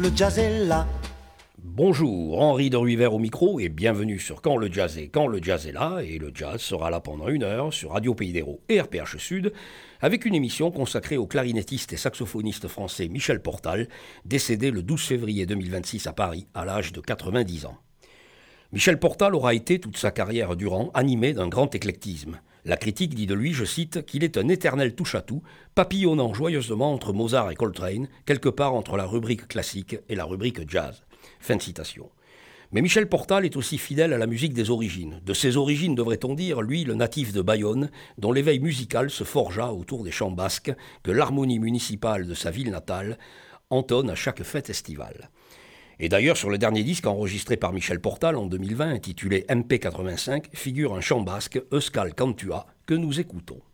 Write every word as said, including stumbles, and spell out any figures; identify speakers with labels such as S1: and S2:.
S1: Le jazz est là.
S2: Bonjour, Henri de Ruyvert au micro et bienvenue sur Quand le jazz est, quand le jazz est là. Et le jazz sera là pendant une heure sur Radio Pays d'Hérault et R P H Sud avec une émission consacrée au clarinettiste et saxophoniste français Michel Portal, décédé le douze février deux mille vingt-six à Paris à l'âge de quatre-vingt-dix ans. Michel Portal aura été toute sa carrière durant animé d'un grand éclectisme. La critique dit de lui, je cite, qu'il est un éternel touche-à-tout, papillonnant joyeusement entre Mozart et Coltrane, quelque part entre la rubrique classique et la rubrique jazz. Fin de citation. Mais Michel Portal est aussi fidèle à la musique des origines. De ses origines, devrait-on dire, lui, le natif de Bayonne, dont l'éveil musical se forgea autour des chants basques que l'harmonie municipale de sa ville natale entonne à chaque fête estivale. Et d'ailleurs, sur le dernier disque enregistré par Michel Portal en deux mille vingt, intitulé M P quatre-vingt-cinq, figure un chant basque, Euskal Kantua, que nous écoutons.